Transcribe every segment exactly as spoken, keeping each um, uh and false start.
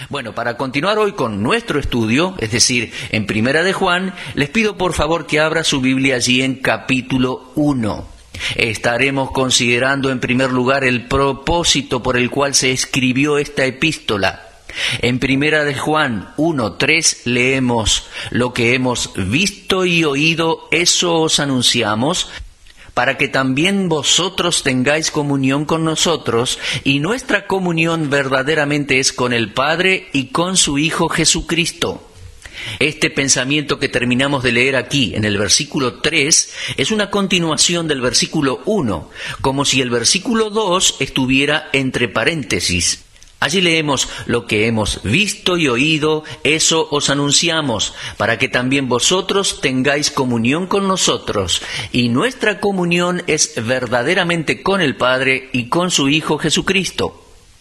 Bueno, para continuar hoy con nuestro estudio, es decir, en Primera de Juan, les pido por favor que abra su Biblia allí en capítulo uno. Estaremos considerando en primer lugar el propósito por el cual se escribió esta epístola. En Primera de Juan uno tres leemos: lo que hemos visto y oído, eso os anunciamos, para que también vosotros tengáis comunión con nosotros, y nuestra comunión verdaderamente es con el Padre y con su Hijo Jesucristo. Este pensamiento que terminamos de leer aquí en el versículo tres es una continuación del versículo uno, como si el versículo dos estuviera entre paréntesis. Allí leemos: lo que hemos visto y oído, eso os anunciamos, para que también vosotros tengáis comunión con nosotros, y nuestra comunión es verdaderamente con el Padre y con su Hijo Jesucristo.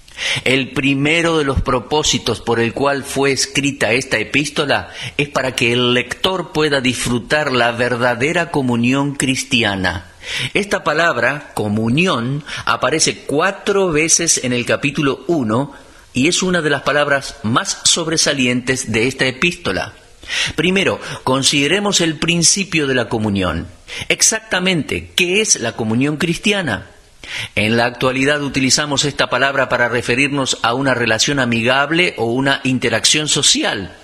El primero de los propósitos por el cual fue escrita esta epístola es para que el lector pueda disfrutar la verdadera comunión cristiana. Esta palabra, comunión, aparece cuatro veces en el capítulo uno y es una de las palabras más sobresalientes de esta epístola. Primero, consideremos el principio de la comunión. Exactamente, ¿qué es la comunión cristiana? En la actualidad utilizamos esta palabra para referirnos a una relación amigable o una interacción social.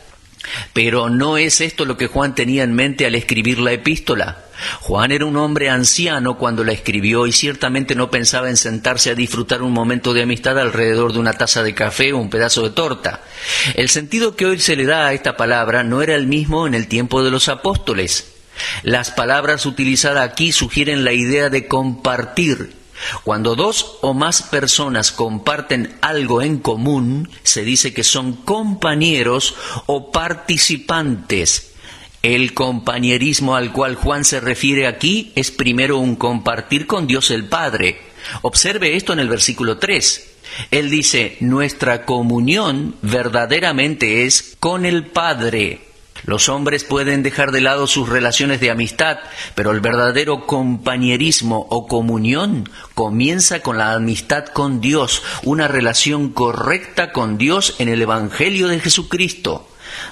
Pero no es esto lo que Juan tenía en mente al escribir la epístola. Juan era un hombre anciano cuando la escribió y ciertamente no pensaba en sentarse a disfrutar un momento de amistad alrededor de una taza de café o un pedazo de torta. El sentido que hoy se le da a esta palabra no era el mismo en el tiempo de los apóstoles. Las palabras utilizadas aquí sugieren la idea de compartir. Cuando dos o más personas comparten algo en común, se dice que son compañeros o participantes. El compañerismo al cual Juan se refiere aquí es primero un compartir con Dios el Padre. Observe esto en el versículo tres. Él dice: nuestra comunión verdaderamente es con el Padre. Los hombres pueden dejar de lado sus relaciones de amistad, pero el verdadero compañerismo o comunión comienza con la amistad con Dios, una relación correcta con Dios en el Evangelio de Jesucristo.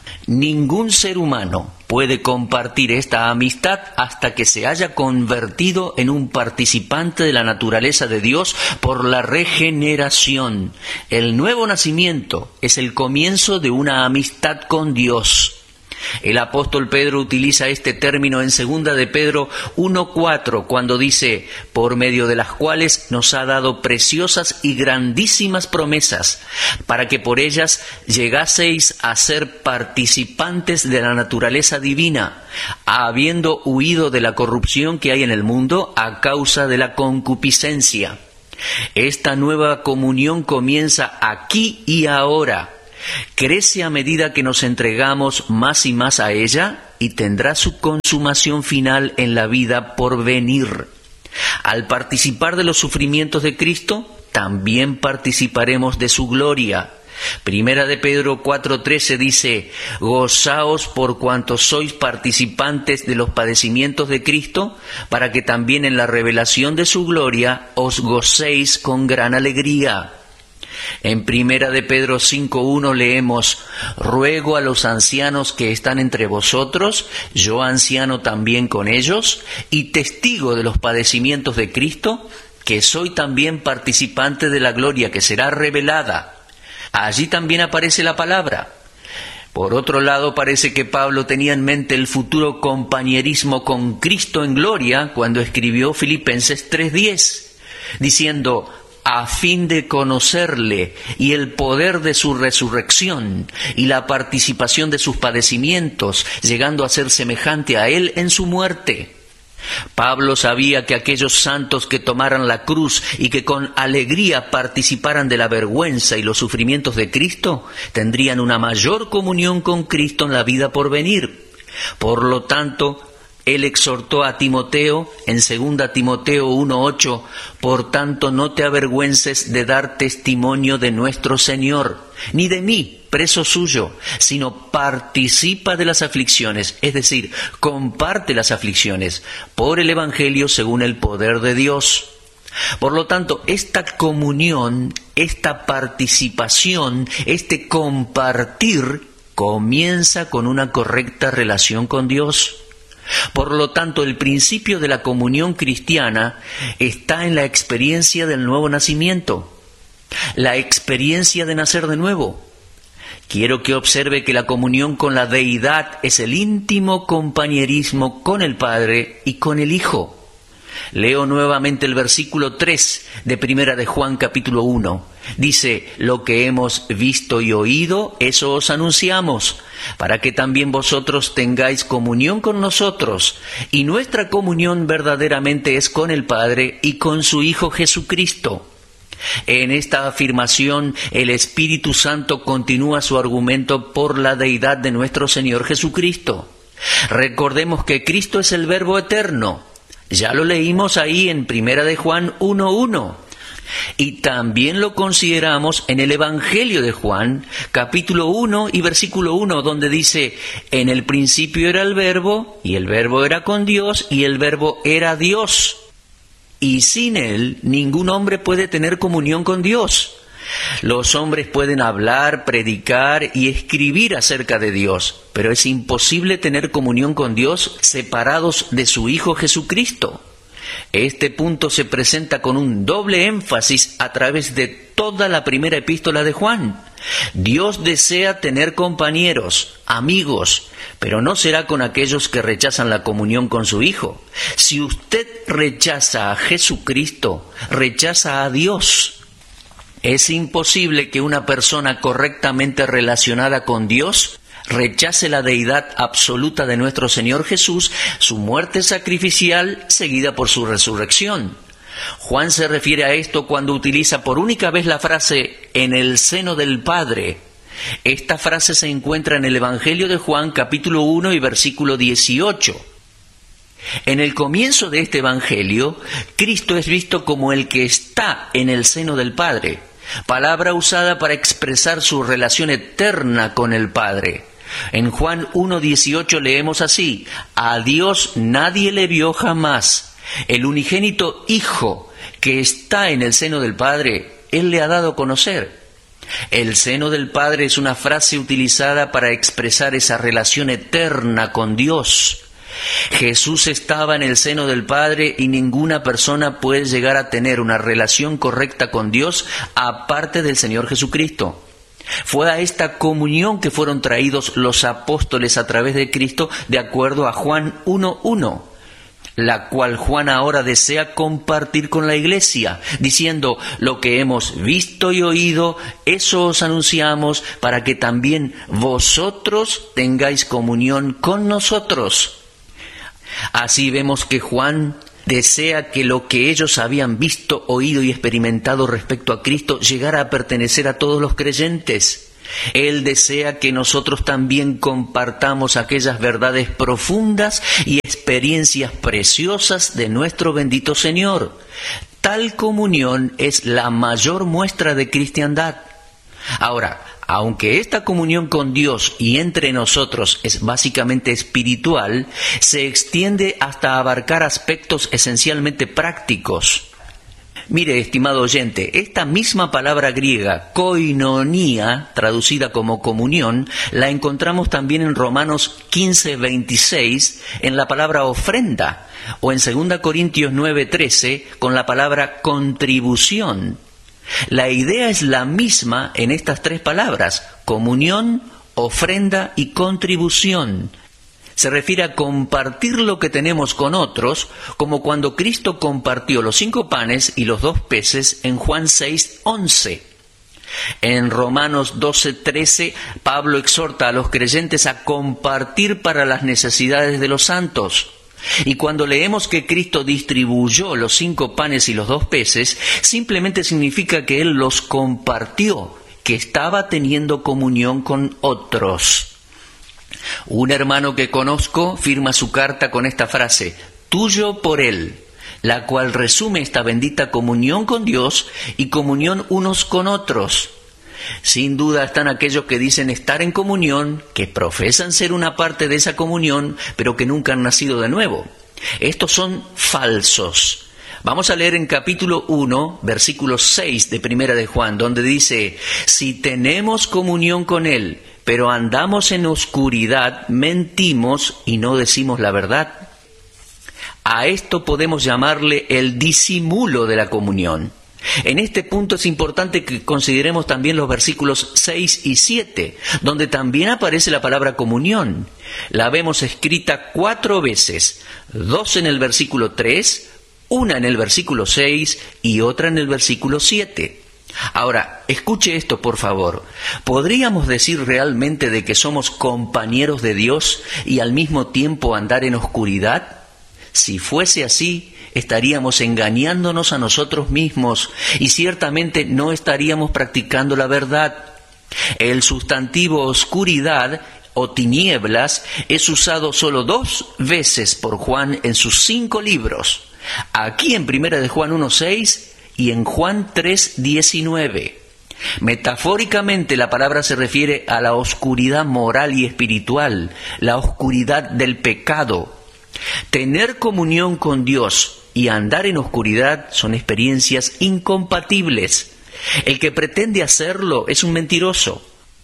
Ningún ser humano puede compartir esta amistad hasta que se haya convertido en un participante de la naturaleza de Dios por la regeneración. El nuevo nacimiento es el comienzo de una amistad con Dios. El apóstol Pedro utiliza este término en segunda de Pedro uno cuatro cuando dice: por medio de las cuales nos ha dado preciosas y grandísimas promesas, para que por ellas llegaseis a ser participantes de la naturaleza divina, habiendo huido de la corrupción que hay en el mundo a causa de la concupiscencia. Esta nueva comunión comienza aquí y ahora. Crece a medida que nos entregamos más y más a ella y tendrá su consumación final en la vida por venir. Al participar de los sufrimientos de Cristo, también participaremos de su gloria. Primera de Pedro cuatro trece dice: gozaos por cuanto sois participantes de los padecimientos de Cristo, para que también en la revelación de su gloria os gocéis con gran alegría. En Primera de Pedro cinco uno leemos: ruego a los ancianos que están entre vosotros, yo anciano también con ellos, y testigo de los padecimientos de Cristo, que soy también participante de la gloria que será revelada. Allí también aparece la palabra. Por otro lado, parece que Pablo tenía en mente el futuro compañerismo con Cristo en gloria cuando escribió Filipenses tres diez, diciendo: a fin de conocerle y el poder de su resurrección y la participación de sus padecimientos, llegando a ser semejante a él en su muerte. Pablo sabía que aquellos santos que tomaran la cruz y que con alegría participaran de la vergüenza y los sufrimientos de Cristo, tendrían una mayor comunión con Cristo en la vida por venir. Por lo tanto, él exhortó a Timoteo en segunda Timoteo uno ocho: por tanto no te avergüences de dar testimonio de nuestro Señor, ni de mí, preso suyo, sino participa de las aflicciones, es decir, comparte las aflicciones, por el Evangelio según el poder de Dios. Por lo tanto, esta comunión, esta participación, este compartir, comienza con una correcta relación con Dios. Por lo tanto, el principio de la comunión cristiana está en la experiencia del nuevo nacimiento, la experiencia de nacer de nuevo. Quiero que observe que la comunión con la deidad es el íntimo compañerismo con el Padre y con el Hijo. Leo nuevamente el versículo tres de Primera de Juan capítulo uno. Dice: lo que hemos visto y oído, eso os anunciamos, para que también vosotros tengáis comunión con nosotros. Y nuestra comunión verdaderamente es con el Padre y con su Hijo Jesucristo. En esta afirmación, el Espíritu Santo continúa su argumento por la deidad de nuestro Señor Jesucristo. Recordemos que Cristo es el Verbo eterno. Ya lo leímos ahí en Primera de Juan uno uno. Y también lo consideramos en el Evangelio de Juan, capítulo uno y versículo uno, donde dice: en el principio era el Verbo, y el Verbo era con Dios, y el Verbo era Dios. Y sin Él, ningún hombre puede tener comunión con Dios. Los hombres pueden hablar, predicar y escribir acerca de Dios, pero es imposible tener comunión con Dios separados de su Hijo Jesucristo. Este punto se presenta con un doble énfasis a través de toda la primera epístola de Juan. Dios desea tener compañeros, amigos, pero no será con aquellos que rechazan la comunión con su Hijo. Si usted rechaza a Jesucristo, rechaza a Dios. Es imposible que una persona correctamente relacionada con Dios rechace la deidad absoluta de nuestro Señor Jesús, su muerte sacrificial seguida por su resurrección. Juan se refiere a esto cuando utiliza por única vez la frase «en el seno del Padre». Esta frase se encuentra en el Evangelio de Juan, capítulo uno y versículo dieciocho. En el comienzo de este Evangelio, Cristo es visto como el que está en el seno del Padre, palabra usada para expresar su relación eterna con el Padre. En Juan uno dieciocho leemos así: a Dios nadie le vio jamás. El unigénito Hijo que está en el seno del Padre, Él le ha dado a conocer. El seno del Padre es una frase utilizada para expresar esa relación eterna con Dios. Jesús estaba en el seno del Padre y ninguna persona puede llegar a tener una relación correcta con Dios aparte del Señor Jesucristo. Fue a esta comunión que fueron traídos los apóstoles a través de Cristo, de acuerdo a Juan uno uno, la cual Juan ahora desea compartir con la iglesia, diciendo: lo que hemos visto y oído, eso os anunciamos, para que también vosotros tengáis comunión con nosotros. Así vemos que Juan desea que lo que ellos habían visto, oído y experimentado respecto a Cristo llegara a pertenecer a todos los creyentes. Él desea que nosotros también compartamos aquellas verdades profundas y experiencias preciosas de nuestro bendito Señor. Tal comunión es la mayor muestra de cristiandad. Ahora, aunque esta comunión con Dios y entre nosotros es básicamente espiritual, se extiende hasta abarcar aspectos esencialmente prácticos. Mire, estimado oyente, esta misma palabra griega, koinonia, traducida como comunión, la encontramos también en Romanos quince veintiséis, en la palabra ofrenda, o en segunda Corintios nueve trece, con la palabra contribución. La idea es la misma en estas tres palabras: comunión, ofrenda y contribución. Se refiere a compartir lo que tenemos con otros, como cuando Cristo compartió los cinco panes y los dos peces en Juan seis once. En Romanos doce trece, Pablo exhorta a los creyentes a compartir para las necesidades de los santos. Y cuando leemos que Cristo distribuyó los cinco panes y los dos peces, simplemente significa que Él los compartió, que estaba teniendo comunión con otros. Un hermano que conozco firma su carta con esta frase: tuyo por Él, la cual resume esta bendita comunión con Dios y comunión unos con otros. Sin duda están aquellos que dicen estar en comunión, que profesan ser una parte de esa comunión, pero que nunca han nacido de nuevo. Estos son falsos. Vamos a leer en capítulo uno, versículo seis de Primera de Juan, donde dice: si tenemos comunión con Él, pero andamos en oscuridad, mentimos y no decimos la verdad. A esto podemos llamarle el disimulo de la comunión. En este punto es importante que consideremos también los versículos seis y siete, donde también aparece la palabra comunión. La vemos escrita cuatro veces, dos en el versículo tres, una en el versículo seis y otra en el versículo siete. Ahora, escuche esto por favor. ¿Podríamos decir realmente de que somos compañeros de Dios y al mismo tiempo andar en oscuridad? Si fuese así, estaríamos engañándonos a nosotros mismos y ciertamente no estaríamos practicando la verdad. El sustantivo oscuridad o tinieblas es usado solo dos veces por Juan en sus cinco libros. Aquí en Primera de Juan uno seis y en Juan tres diecinueve. Metafóricamente la palabra se refiere a la oscuridad moral y espiritual, la oscuridad del pecado. Tener comunión con Dios y andar en oscuridad son experiencias incompatibles. El que pretende hacerlo es un mentiroso.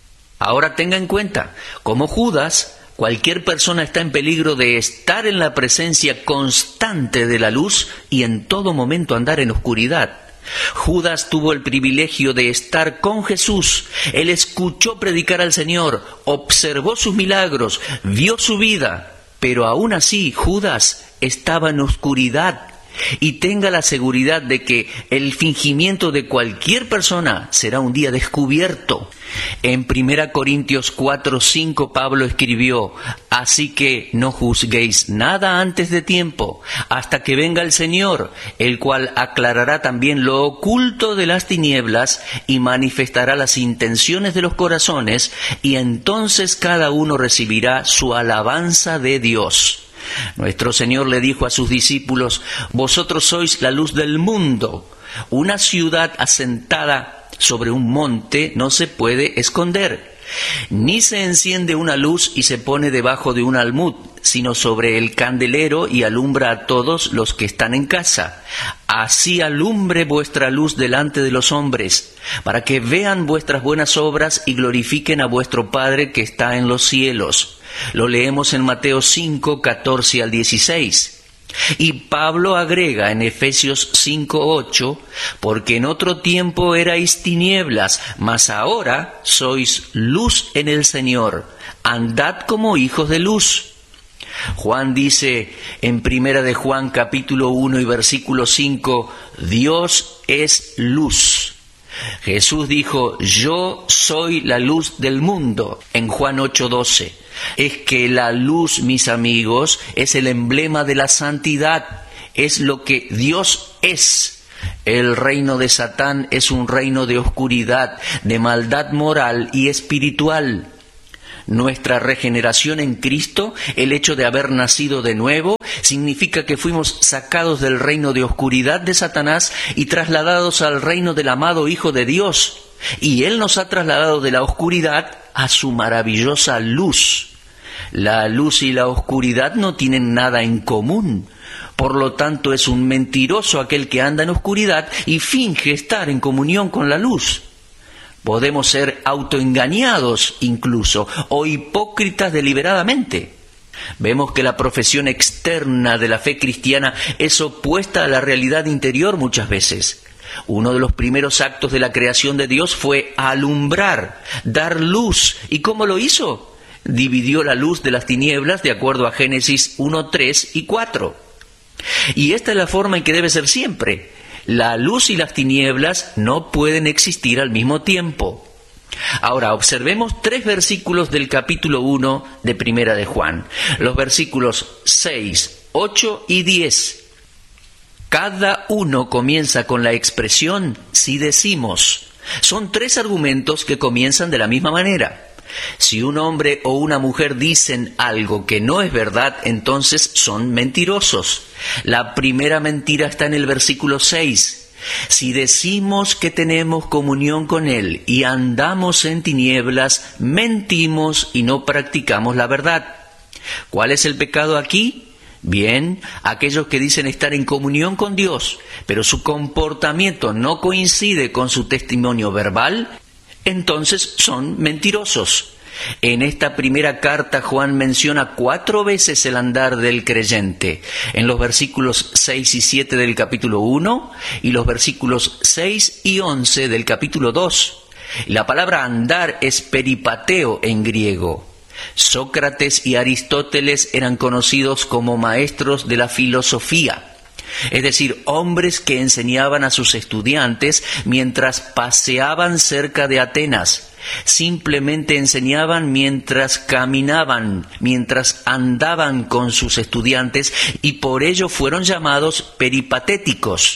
Ahora tenga en cuenta, como Judas, cualquier persona está en peligro de estar en la presencia constante de la luz y en todo momento andar en oscuridad. Judas tuvo el privilegio de estar con Jesús. Él escuchó predicar al Señor, observó sus milagros, vio su vida. Pero aún así, Judas estaba en oscuridad. Y tenga la seguridad de que el fingimiento de cualquier persona será un día descubierto. En Primera Corintios cuatro cinco Pablo escribió: así que no juzguéis nada antes de tiempo, hasta que venga el Señor, el cual aclarará también lo oculto de las tinieblas y manifestará las intenciones de los corazones, y entonces cada uno recibirá su alabanza de Dios. Nuestro Señor le dijo a sus discípulos: vosotros sois la luz del mundo. Una ciudad asentada sobre un monte no se puede esconder. Ni se enciende una luz y se pone debajo de un almud, sino sobre el candelero y alumbra a todos los que están en casa. Así alumbre vuestra luz delante de los hombres, para que vean vuestras buenas obras y glorifiquen a vuestro Padre que está en los cielos. Lo leemos en Mateo cinco, catorce al dieciséis. Y Pablo agrega en Efesios cinco, ocho, porque en otro tiempo erais tinieblas, mas ahora sois luz en el Señor. Andad como hijos de luz. Juan dice en Primera de Juan capítulo uno y versículo cinco, Dios es luz. Jesús dijo: yo soy la luz del mundo, en Juan ocho, doce. Es que la luz, mis amigos, es el emblema de la santidad, es lo que Dios es. El reino de Satán es un reino de oscuridad, de maldad moral y espiritual. Nuestra regeneración en Cristo, el hecho de haber nacido de nuevo, significa que fuimos sacados del reino de oscuridad de Satanás y trasladados al reino del amado Hijo de Dios. Y Él nos ha trasladado de la oscuridad a su maravillosa luz. La luz y la oscuridad no tienen nada en común. Por lo tanto, es un mentiroso aquel que anda en oscuridad y finge estar en comunión con la luz. Podemos ser autoengañados incluso, o hipócritas deliberadamente. Vemos que la profesión externa de la fe cristiana es opuesta a la realidad interior muchas veces. Uno de los primeros actos de la creación de Dios fue alumbrar, dar luz. ¿Y cómo lo hizo? Dividió la luz de las tinieblas de acuerdo a Génesis uno, tres y cuatro. Y esta es la forma en que debe ser siempre. La luz y las tinieblas no pueden existir al mismo tiempo. Ahora, observemos tres versículos del capítulo uno de Primera de Juan. Los versículos seis, ocho y diez. Cada uno comienza con la expresión si decimos. Son tres argumentos que comienzan de la misma manera. Si un hombre o una mujer dicen algo que no es verdad, entonces son mentirosos. La primera mentira está en el versículo seis. Si decimos que tenemos comunión con Él y andamos en tinieblas, mentimos y no practicamos la verdad. ¿Cuál es el pecado aquí? Bien, aquellos que dicen estar en comunión con Dios, pero su comportamiento no coincide con su testimonio verbal, entonces son mentirosos. En esta primera carta Juan menciona cuatro veces el andar del creyente, en los versículos seis y siete del capítulo uno y los versículos seis y once del capítulo dos. La palabra andar es peripateo en griego. Sócrates y Aristóteles eran conocidos como maestros de la filosofía, es decir, hombres que enseñaban a sus estudiantes mientras paseaban cerca de Atenas. Simplemente enseñaban mientras caminaban, mientras andaban con sus estudiantes, y por ello fueron llamados peripatéticos.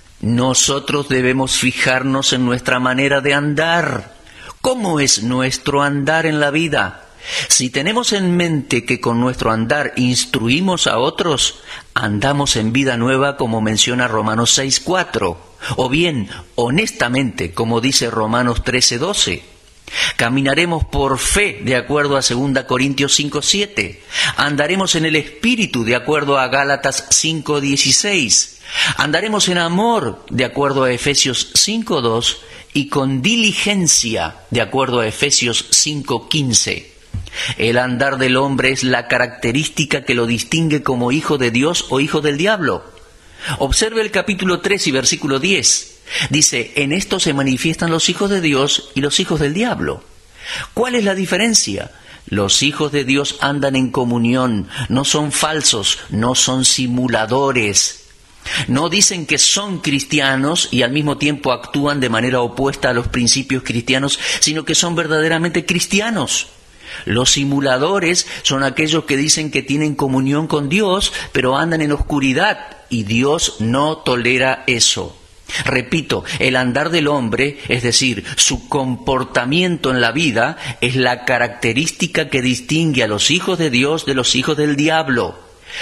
Nosotros debemos fijarnos en nuestra manera de andar. ¿Cómo es nuestro andar en la vida? Si tenemos en mente que con nuestro andar instruimos a otros, andamos en vida nueva, como menciona Romanos seis cuatro, o bien, honestamente, como dice Romanos trece doce. Caminaremos por fe, de acuerdo a segunda Corintios cinco siete. Andaremos en el Espíritu, de acuerdo a Gálatas cinco dieciséis. Andaremos en amor, de acuerdo a Efesios cinco dos, y con diligencia, de acuerdo a Efesios cinco quince. El andar del hombre es la característica que lo distingue como hijo de Dios o hijo del diablo. Observe el capítulo tres y versículo diez. Dice, en esto se manifiestan los hijos de Dios y los hijos del diablo. ¿Cuál es la diferencia? Los hijos de Dios andan en comunión, no son falsos, no son simuladores. No dicen que son cristianos y al mismo tiempo actúan de manera opuesta a los principios cristianos, sino que son verdaderamente cristianos. Los simuladores son aquellos que dicen que tienen comunión con Dios, pero andan en oscuridad, y Dios no tolera eso. Repito, el andar del hombre, es decir, su comportamiento en la vida, es la característica que distingue a los hijos de Dios de los hijos del diablo.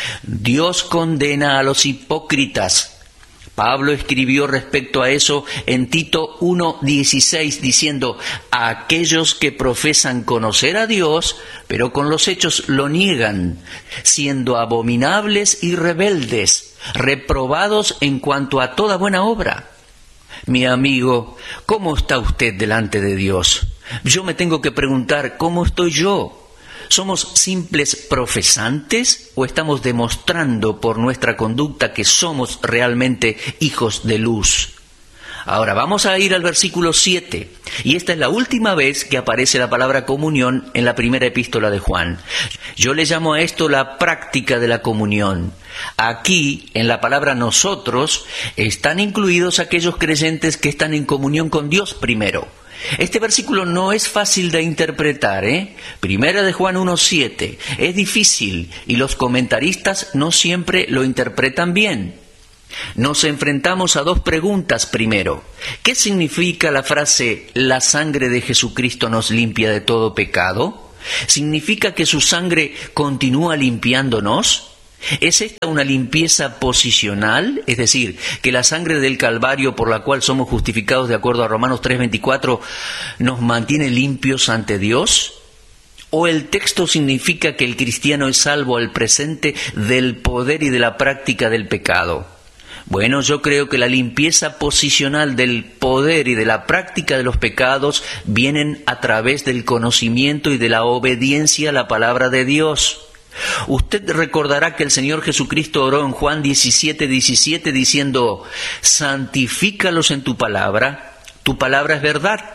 Dios condena a los hipócritas. Pablo escribió respecto a eso en Tito uno dieciséis, diciendo, a aquellos que profesan conocer a Dios, pero con los hechos lo niegan, siendo abominables y rebeldes, reprobados en cuanto a toda buena obra. Mi amigo, ¿cómo está usted delante de Dios? Yo me tengo que preguntar, ¿cómo estoy yo? ¿Somos simples profesantes o estamos demostrando por nuestra conducta que somos realmente hijos de luz? Ahora vamos a ir al versículo siete, y esta es la última vez que aparece la palabra comunión en la primera epístola de Juan. Yo le llamo a esto la práctica de la comunión. Aquí, en la palabra nosotros, están incluidos aquellos creyentes que están en comunión con Dios primero. Este versículo no es fácil de interpretar, ¿eh? Primera de Juan uno siete. Es difícil y los comentaristas no siempre lo interpretan bien. Nos enfrentamos a dos preguntas primero. ¿Qué significa la frase «la sangre de Jesucristo nos limpia de todo pecado»? ¿Significa que su sangre continúa limpiándonos? ¿Es esta una limpieza posicional? Es decir, que la sangre del Calvario por la cual somos justificados de acuerdo a Romanos tres veinticuatro nos mantiene limpios ante Dios. ¿O el texto significa que el cristiano es salvo al presente del poder y de la práctica del pecado? Bueno, yo creo que la limpieza posicional del poder y de la práctica de los pecados vienen a través del conocimiento y de la obediencia a la palabra de Dios. Usted recordará que el Señor Jesucristo oró en Juan diecisiete diecisiete diciendo, santifícalos en tu palabra, tu palabra es verdad.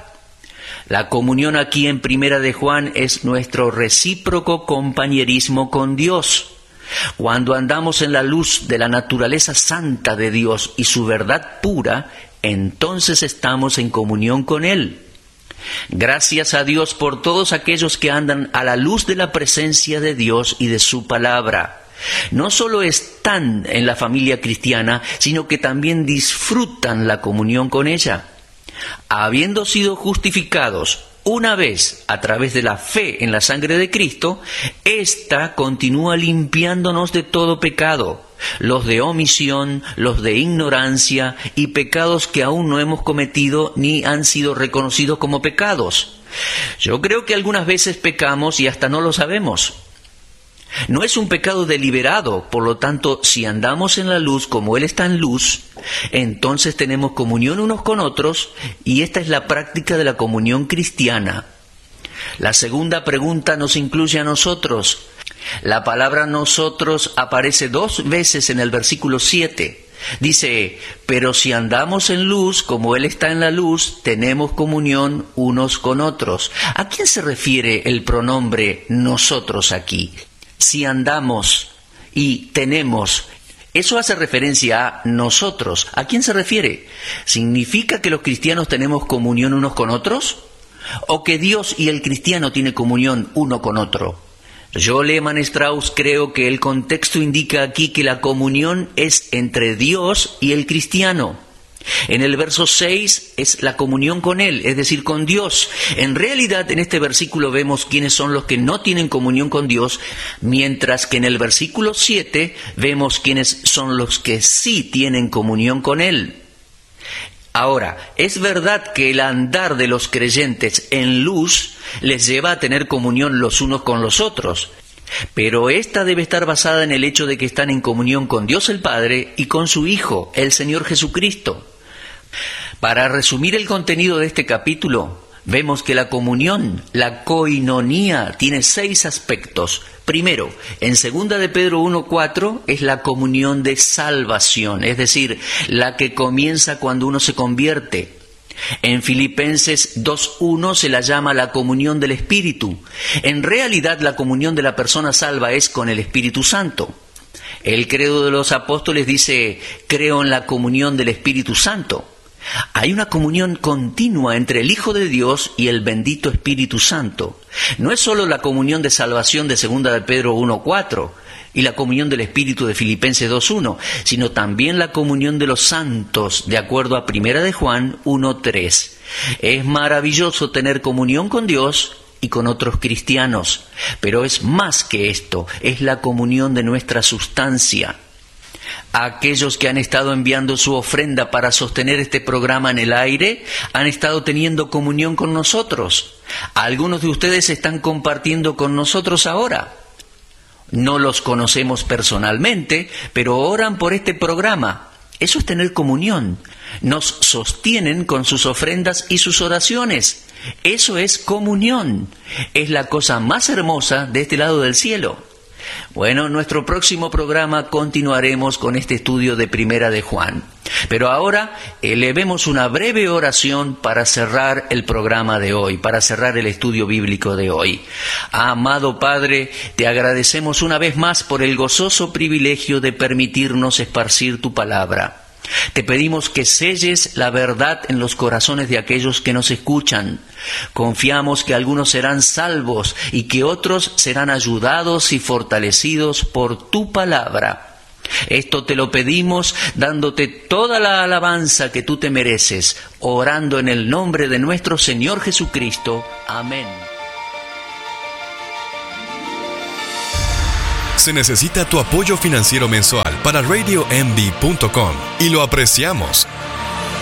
La comunión aquí en Primera de Juan es nuestro recíproco compañerismo con Dios. Cuando andamos en la luz de la naturaleza santa de Dios y su verdad pura, entonces estamos en comunión con Él. Gracias a Dios por todos aquellos que andan a la luz de la presencia de Dios y de su palabra. No solo están en la familia cristiana, sino que también disfrutan la comunión con ella. Habiendo sido justificados una vez a través de la fe en la sangre de Cristo, ésta continúa limpiándonos de todo pecado, los de omisión, los de ignorancia y pecados que aún no hemos cometido ni han sido reconocidos como pecados. Yo creo que algunas veces pecamos y hasta no lo sabemos. No es un pecado deliberado, por lo tanto, si andamos en la luz como Él está en luz, entonces tenemos comunión unos con otros, y esta es la práctica de la comunión cristiana. La segunda pregunta nos incluye a nosotros. La palabra nosotros aparece dos veces en el versículo siete. Dice, pero si andamos en luz, como Él está en la luz, tenemos comunión unos con otros. ¿A quién se refiere el pronombre nosotros aquí? Si andamos y tenemos, eso hace referencia a nosotros. ¿A quién se refiere? ¿Significa que los cristianos tenemos comunión unos con otros? ¿O que Dios y el cristiano tienen comunión uno con otro? Yo, Lehmann Strauss, creo que el contexto indica aquí que la comunión es entre Dios y el cristiano. En el verso seis es la comunión con Él, es decir, con Dios. En realidad, en este versículo vemos quiénes son los que no tienen comunión con Dios, mientras que en el versículo siete vemos quiénes son los que sí tienen comunión con Él. Ahora, es verdad que el andar de los creyentes en luz les lleva a tener comunión los unos con los otros, pero esta debe estar basada en el hecho de que están en comunión con Dios el Padre y con su Hijo, el Señor Jesucristo. Para resumir el contenido de este capítulo, vemos que la comunión, la koinonía, tiene seis aspectos. Primero, en segunda de Pedro uno cuatro es la comunión de salvación, es decir, la que comienza cuando uno se convierte. En Filipenses dos uno se la llama la comunión del Espíritu. En realidad, la comunión de la persona salva es con el Espíritu Santo. El credo de los apóstoles dice, creo en la comunión del Espíritu Santo. Hay una comunión continua entre el Hijo de Dios y el bendito Espíritu Santo. No es solo la comunión de salvación de segunda de Pedro uno cuatro y la comunión del Espíritu de Filipenses dos uno, sino también la comunión de los santos, de acuerdo a primera de Juan uno tres. Es maravilloso tener comunión con Dios y con otros cristianos, pero es más que esto, es la comunión de nuestra sustancia. Aquellos que han estado enviando su ofrenda para sostener este programa en el aire han estado teniendo comunión con nosotros. Algunos de ustedes están compartiendo con nosotros ahora. No los conocemos personalmente, pero oran por este programa. Eso es tener comunión. Nos sostienen con sus ofrendas y sus oraciones. Eso es comunión. Es la cosa más hermosa de este lado del cielo. Bueno, en nuestro próximo programa continuaremos con este estudio de Primera de Juan. Pero ahora elevemos una breve oración para cerrar el programa de hoy, para cerrar el estudio bíblico de hoy. Amado Padre, te agradecemos una vez más por el gozoso privilegio de permitirnos esparcir tu palabra. Te pedimos que selles la verdad en los corazones de aquellos que nos escuchan. Confiamos que algunos serán salvos y que otros serán ayudados y fortalecidos por tu palabra. Esto te lo pedimos dándote toda la alabanza que tú te mereces, orando en el nombre de nuestro Señor Jesucristo. Amén. Se necesita tu apoyo financiero mensual para radio m b punto com y lo apreciamos.